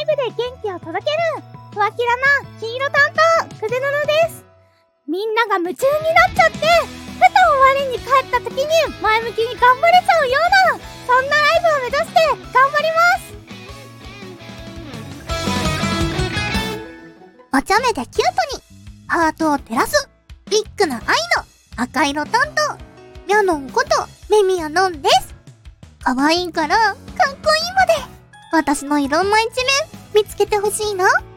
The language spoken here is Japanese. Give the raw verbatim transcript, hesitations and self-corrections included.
イブで元気を届けるふわきらな黄色担当くずなのです。みんなが夢中になっちゃって、ふと我に返った時に前向きに頑張れちゃうような、そんなライブを目指して頑張ります。お茶目でキュートにハートを照らすビッグな愛の赤色担当ミャノンことメミヤノンです。可愛いからかっこいいまで私のいろんな一面見つけてほしいな。